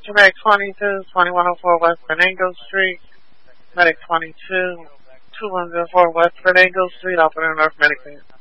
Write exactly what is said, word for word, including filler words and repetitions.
Medic twenty-two, twenty-one oh four West Venango Street. Medic twenty-two, two one zero four West Venango Street, Operator North Medic.